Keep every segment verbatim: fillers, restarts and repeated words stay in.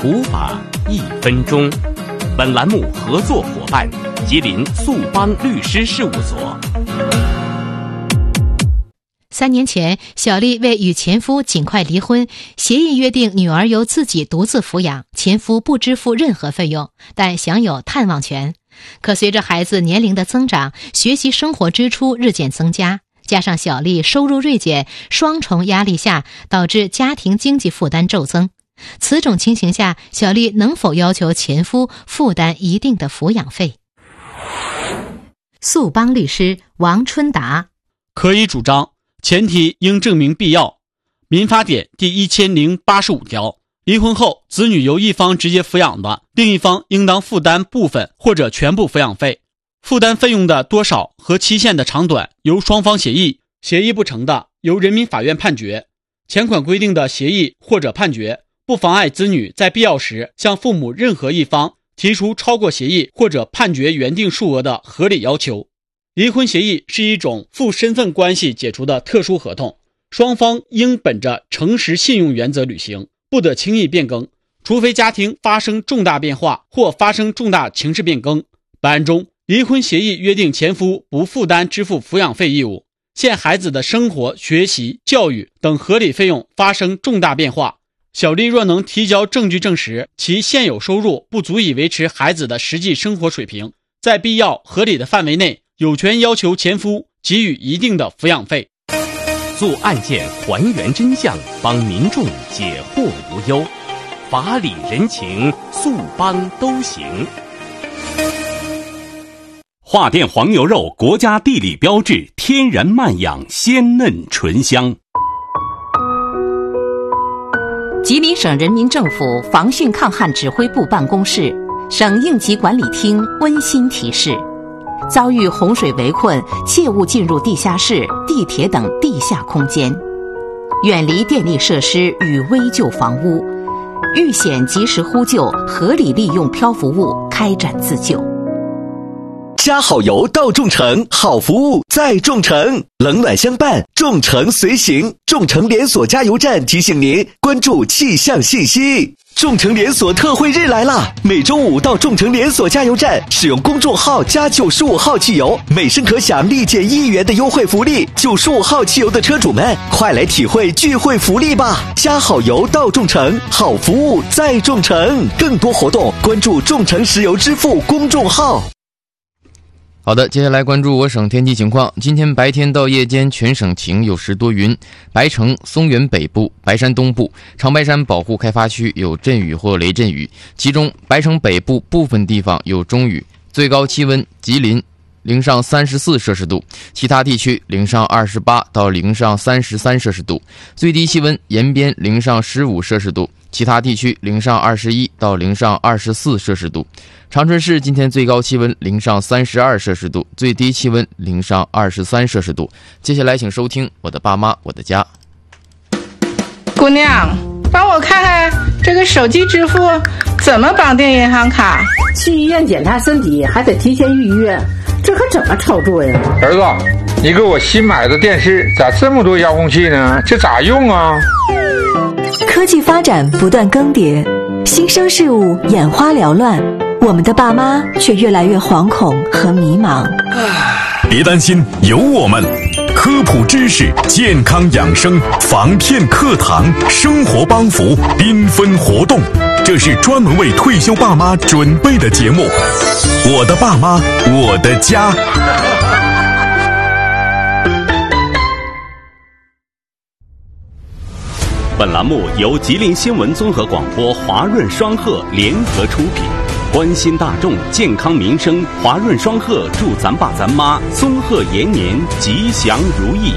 普法一分钟。本栏目合作伙伴吉林速邦律师事务所。 三年前，小丽为与前夫尽快离婚，协议约定女儿由自己独自抚养，前夫不支付任何费用，但享有探望权。可随着孩子年龄的增长，学习生活支出日渐增加，加上小丽收入锐减，双重压力下，导致家庭经济负担骤增。此种情形下，小丽能否要求前夫负担一定的抚养费？速邦律师王春达： 可以主张，前提应证明必要。民法典第一千零八十五条，离婚后子女由一方直接抚养的，另一方应当负担部分或者全部抚养费。负担费用的多少和期限的长短由双方协议，协议不成的由人民法院判决。前款规定的协议或者判决，不妨碍子女在必要时向父母任何一方提出超过协议或者判决原定数额的合理要求。离婚协议是一种附身份关系解除的特殊合同，双方应本着诚实信用原则履行，不得轻易变更，除非家庭发生重大变化或发生重大情势变更。本案中，离婚协议约定前夫不负担支付抚养费义务，现孩子的生活、学习、教育等合理费用发生重大变化，小丽若能提交证据证实其现有收入不足以维持孩子的实际生活水平，在必要合理的范围内，有权要求前夫给予一定的抚养费。 做案件还原真相，帮民众解惑无忧，法理人情，速邦都行。华电黄牛肉国家地理标志，天然慢养，鲜嫩醇香。 吉林省人民政府防汛抗旱指挥部办公室、省应急管理厅温馨提示：遭遇洪水围困，切勿进入地下室、地铁等地下空间，远离电力设施与危旧房屋，遇险及时呼救，合理利用漂浮物开展自救。 加好油到众诚，好服务在众诚，冷暖相伴，众诚随行。众诚连锁加油站提醒您关注气象信息。众诚连锁特惠日来啦！每周五到众诚连锁加油站使用公众号加九十五号汽油，每升可享立减一元的优惠福利。九十五号汽油的车主们，快来体会聚会福利吧！加好油到众诚，好服务在众诚。更多活动关注众诚石油支付公众号。 好的，接下来关注我省天气情况。今天白天到夜间全省晴，有时多云。白城、松原北部、白山东部、长白山保护开发区有阵雨或雷阵雨，其中白城北部部分地方有中雨。最高气温：吉林零上三十四摄氏度，其他地区零上二十八到零上三十三摄氏度。最低气温：延边零上十五摄氏度，其他地区零上二十一到零上二十四摄氏度。长春市今天最高气温零上三十二摄氏度，最低气温零上二十三摄氏度。接下来请收听《我的爸妈我的家》。 姑娘，帮我看看这个手机支付怎么绑定银行卡？ 去医院检查身体还得提前预约，这可怎么操作呀？ 儿子，你给我新买的电视咋这么多遥控器呢？这咋用啊？ 科技发展不断更迭，新生事物眼花缭乱，我们的爸妈却越来越惶恐和迷茫。 别担心，有我们，科普知识、健康养生、防骗课堂、生活帮扶、缤纷活动，这是专门为退休爸妈准备的节目。我的爸妈，我的家。 本栏目由吉林新闻综合广播华润双鹤联合出品，关心大众健康民生，华润双鹤祝咱爸咱妈松鹤延年，吉祥如意。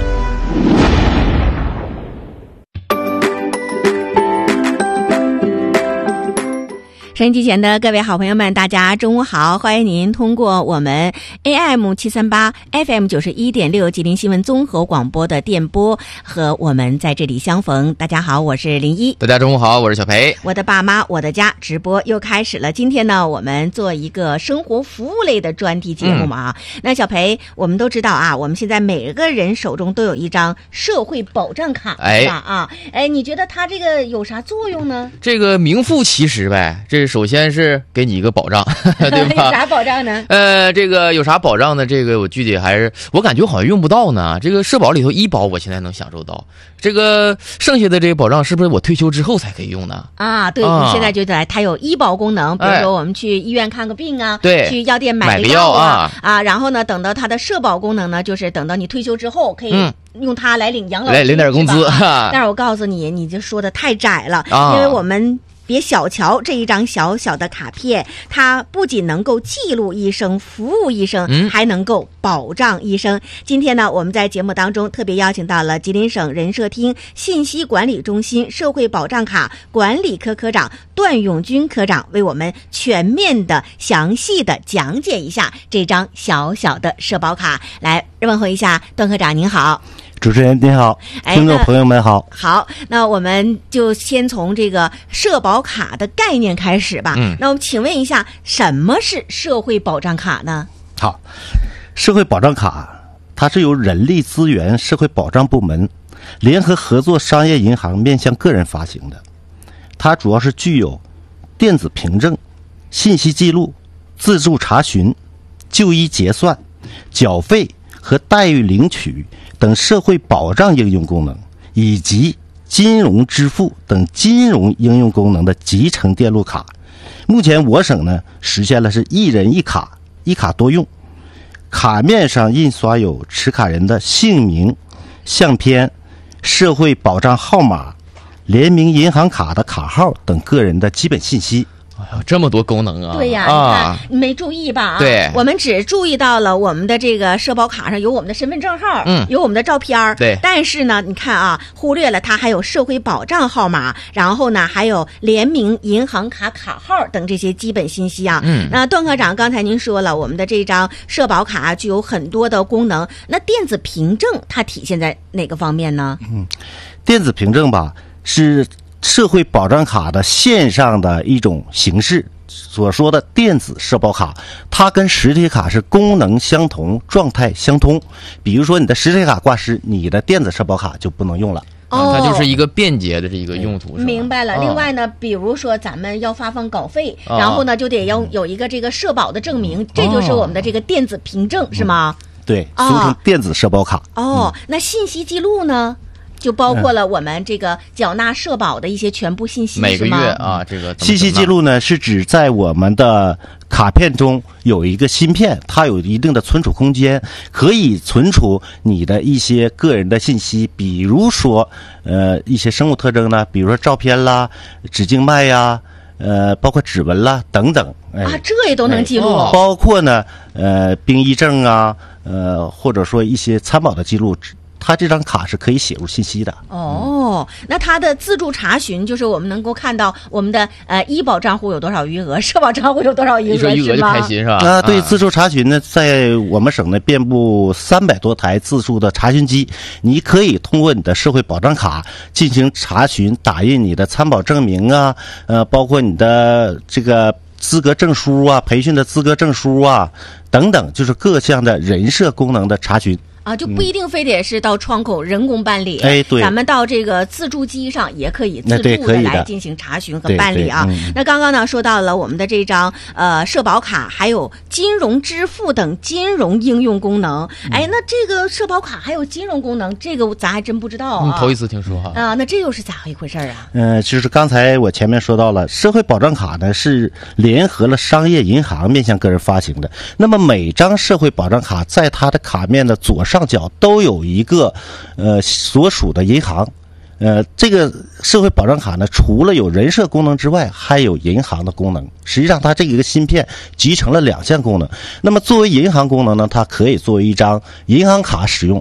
收音机前的各位好朋友们，大家中午好！欢迎您通过我们 A M 七三八 F M 九十一点六吉林新闻综合广播的电波和我们在这里相逢。大家好，我是林一。 大家中午好，我是小培。 我的爸妈我的家直播又开始了。今天呢，我们做一个生活服务类的专题节目嘛啊。嗯、那小培，我们都知道啊，我们现在每个人手中都有一张社会保障卡， 哎是吧啊？哎，你觉得它这个有啥作用呢？ 这个名副其实呗，这首先是给你一个保障，对吧？ 有啥保障呢？ 呃，这个有啥保障呢？这个我具体还是我感觉好像用不到呢。这个社保里头医保我现在能享受到，这个剩下的这个保障是不是我退休之后才可以用呢？ 啊，对， 啊、 你现在就在它有医保功能，比如说我们去医院看个病啊， 对， 去药店买个药啊啊，然后呢，等到它的社保功能呢，就是等到你退休之后可以、嗯。用它来领养老金， 来领点工资。 但是我告诉你，你就说的太窄了， 啊、 因为我们别小瞧这一张小小的卡片，它不仅能够记录一生、服务一生， 嗯、 还能够保障一生。今天呢，我们在节目当中特别邀请到了吉林省人社厅信息管理中心社会保障卡管理科科长段永军科长，为我们全面的、详细的讲解一下这张小小的社保卡。来问候一下段科长，您好。 主持人您好，听众朋友们好。 好，那我们就先从这个社保卡的概念开始吧。 嗯， 那我们请问一下，什么是社会保障卡呢？ 好，社会保障卡它是由人力资源社会保障部门联合合作商业银行面向个人发行的，它主要是具有电子凭证、信息记录、自助查询、就医结算、缴费和待遇领取等社会保障应用功能，以及金融支付等金融应用功能的集成电路卡。目前我省呢实现了是一人一卡，一卡多用，卡面上印刷有持卡人的姓名、相片、社会保障号码、联名银行卡的卡号等个人的基本信息。 哎呀，这么多功能啊！ 对呀， 啊、 你看没注意吧？啊， 对， 我们只注意到了我们的这个社保卡上有我们的身份证号， 嗯， 有我们的照片， 对。 但是呢，你看啊，忽略了它还有社会保障号码，然后呢，还有联名银行卡卡号等这些基本信息啊。 嗯。 那段科长，刚才您说了，我们的这张社保卡具有很多的功能，那电子凭证它体现在哪个方面呢？ 嗯，电子凭证吧是社会保障卡的线上的一种形式。所说的电子社保卡，它跟实体卡是功能相同、状态相通。比如说你的实体卡挂失，你的电子社保卡就不能用了。 哦， 它就是一个便捷的这一个用途。 明白了。 哦、 另外呢，比如说咱们要发放稿费， 哦、 然后呢就得要有一个这个社保的证明，这就是我们的这个电子凭证， 哦、 是吗？ 对，俗称电子社保卡。 哦，嗯、那信息记录呢？就包括了我们这个缴纳社保的一些全部信息， 每个月啊，这个信息记录呢，是指在我们的卡片中有一个芯片，它有一定的存储空间，可以存储你的一些个人的信息，比如说呃一些生物特征呢，比如说照片啦、指静脉呀、呃包括指纹啦等等。 哎、啊，这也都能记录。 哎、包括呢呃病疫证啊，呃或者说一些参保的记录。它这张卡是可以写入信息的。 哦，那它的自助查询就是我们能够看到我们的呃医保账户有多少余额，社保账户有多少余额， 一说余额就开心是吧？ 啊，对，自助查询呢，在我们省呢遍布三百多台自助的查询机，你可以通过你的社会保障卡进行查询，打印你的参保证明啊，呃，包括你的这个资格证书啊、培训的资格证书啊等等，就是各项的人社功能的查询。 啊，就不一定非得是到窗口人工办理， 哎，对， 咱们到这个自助机上也可以自助的来进行查询和办理啊。 嗯、 那刚刚呢说到了我们的这张呃社保卡，还有金融支付等金融应用功能。哎，那这个社保卡还有金融功能，这个咱还真不知道啊， 嗯、头一次听说哈。 啊，那这又是咋一回事啊？ 嗯、呃，就是刚才我前面说到了，社会保障卡呢是联合了商业银行面向个人发行的。那么每张社会保障卡在它的卡面的左上角都有一个呃所属的银行，呃，这个社会保障卡呢，除了有人社功能之外，还有银行的功能。实际上，它这个芯片集成了两项功能。那么，作为银行功能呢，它可以作为一张银行卡使用，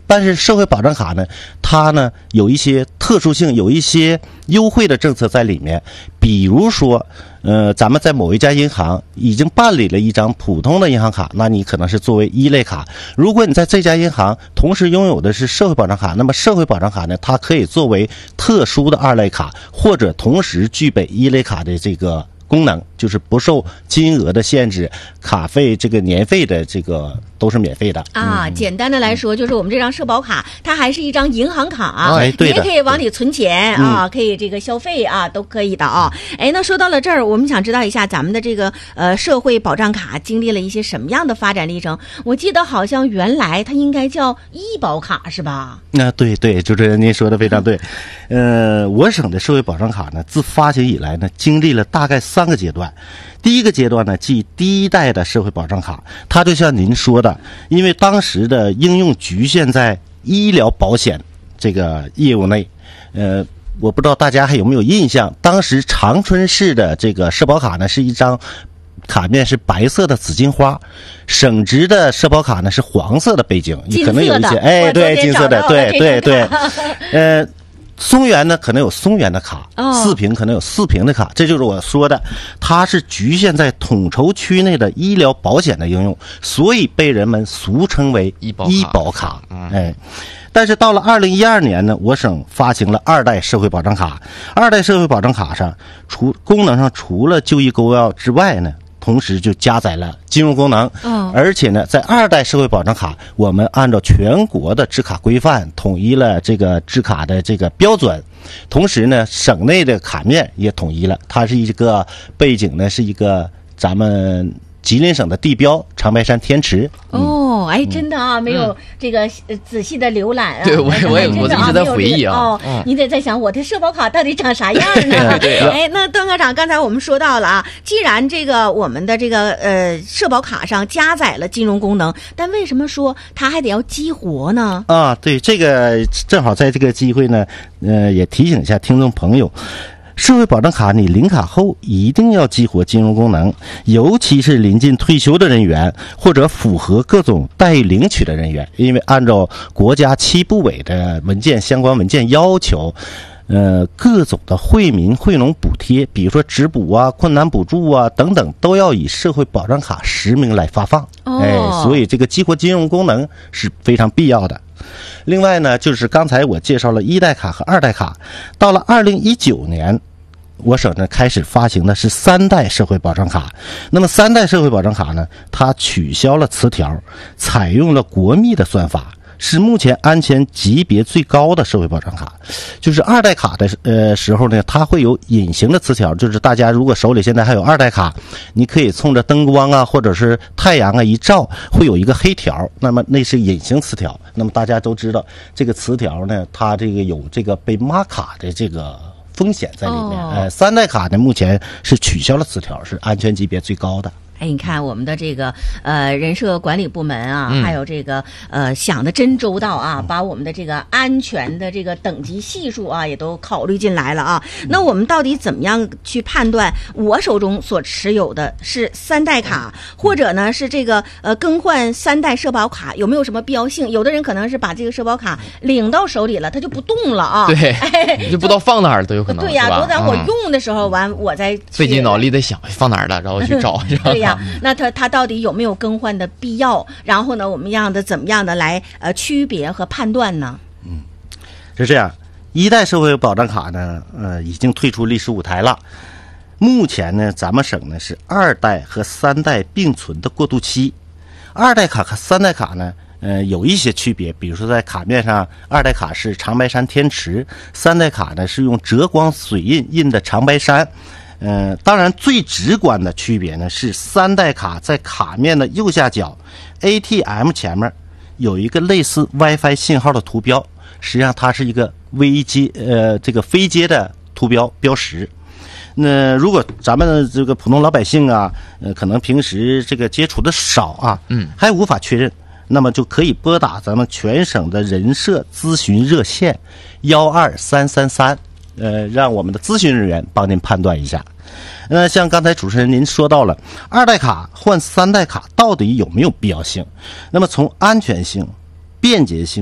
但是社会保障卡呢，它呢有一些特殊性，有一些优惠的政策在里面。比如说，呃，咱们在某一家银行已经办理了一张普通的银行卡，那你可能是作为一类卡。如果你在这家银行同时拥有的是社会保障卡，那么社会保障卡呢，它可以作为特殊的二类卡，或者同时具备一类卡的这个功能，就是不受金额的限制，卡费这个年费的这个都是免费的啊。 嗯、 简单的来说，就是我们这张社保卡，它还是一张银行卡， 哎，对的， 你也可以往里存钱、嗯、啊，可以这个消费啊，都可以的啊。哎，那说到了这儿，我们想知道一下咱们的这个呃社会保障卡经历了一些什么样的发展历程？我记得好像原来它应该叫医保卡是吧？ 那、啊、对对，主持人您说的非常对。呃，我省的社会保障卡呢，自发行以来呢，经历了大概三个阶段。第一个阶段呢，即第一代的社会保障卡，它就像您说的，因为当时的应用局限在医疗保险这个业务内，呃，我不知道大家还有没有印象，当时长春市的这个社保卡呢，是一张卡面是白色的紫荆花，省直的社保卡呢是黄色的背景，你可能有一些哎，对，金色的，对对对，呃。松原呢可能有松原的卡，哦、四平可能有四平的卡，这就是我说的，它是局限在统筹区内的医疗保险的应用，所以被人们俗称为医保卡。医保卡嗯、哎，但是到了二零一二年呢，我省发行了二代社会保障卡。二代社会保障卡上，除功能上除了就医购药之外呢，同时就加载了金融功能，嗯，而且呢，在二代社会保障卡，我们按照全国的制卡规范，统一了这个制卡的这个标准，同时呢，省内的卡面也统一了，它是一个背景呢，是一个咱们吉林省的地标长白山天池。 哦，哎，真的啊，没有这个仔细的浏览啊。 对，我我也我一直在回忆啊。 哦，你得在想我的社保卡到底长啥样呢？哎，那段科长，刚才我们说到了啊，既然这个我们的这个呃社保卡上加载了金融功能，但为什么说它还得要激活呢？ 啊，对，这个正好在这个机会呢，呃，也提醒一下听众朋友。社会保障卡你领卡后一定要激活金融功能，尤其是临近退休的人员或者符合各种待遇领取的人员，因为按照国家七部委的文件相关文件要求，呃，各种的惠民惠农补贴，比如说职补啊、困难补助啊等等，都要以社会保障卡实名来发放。哦、哎，所以这个激活金融功能是非常必要的。另外呢，就是刚才我介绍了一代卡和二代卡，到了二零一九年。我省呢开始发行的是三代社会保障卡，那么三代社会保障卡呢，它取消了磁条，采用了国密的算法，是目前安全级别最高的社会保障卡。就是二代卡的呃时候呢，它会有隐形的磁条，就是大家如果手里现在还有二代卡，你可以冲着灯光啊或者是太阳啊一照，会有一个黑条，那么那是隐形磁条。那么大家都知道这个磁条呢，它这个有这个被抹卡的这个风险在里面。哦、呃，三代卡呢目前是取消了磁条，是安全级别最高的。 哎，你看我们的这个呃人社管理部门啊，嗯、还有这个呃想的真周到啊，把我们的这个安全的这个等级系数啊也都考虑进来了啊。嗯、那我们到底怎么样去判断我手中所持有的是三代卡，嗯、或者呢是这个呃更换三代社保卡有没有什么必要性？有的人可能是把这个社保卡领到手里了，他就不动了啊， 对， 哎、 就不知道放哪儿都有可能。 对呀，等我用的时候完，嗯、我再费尽脑力得想放哪儿了，然后去找。 对呀。那它它到底有没有更换的必要？然后呢，我们让的怎么样的来呃区别和判断呢？ 嗯，是这样，一代社会保障卡呢，呃，已经退出历史舞台了。目前呢，咱们省呢是二代和三代并存的过渡期。二代卡和三代卡呢，呃，有一些区别，比如说在卡面上，二代卡是长白山天池，三代卡呢是用折光水印印的长白山。呃，当然最直观的区别呢是三代卡在卡面的右下角 A T M 前面有一个类似 WiFi 信号的图标，实际上它是一个微接呃这个飞接的图标标识。那如果咱们这个普通老百姓啊，呃，可能平时这个接触的少啊，嗯，还无法确认，那么就可以拨打咱们全省的人社咨询热线幺二三三三。呃，让我们的咨询人员帮您判断一下。那像刚才主持人您说到了，二代卡换三代卡到底有没有必要性？那么从安全性、便捷性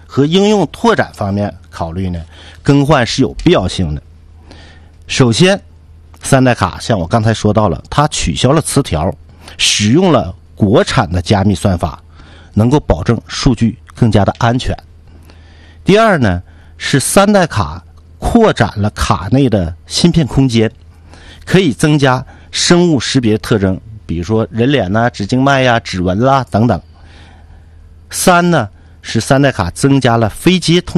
和应用拓展方面考虑呢，更换是有必要性的。首先，三代卡像我刚才说到了，它取消了词条，使用了国产的加密算法，能够保证数据更加的安全。第二呢，是三代卡扩展了卡内的芯片空间，可以增加生物识别特征，比如说人脸呐、指静脉呀、指纹啦等等。三呢，是三代卡增加了非接通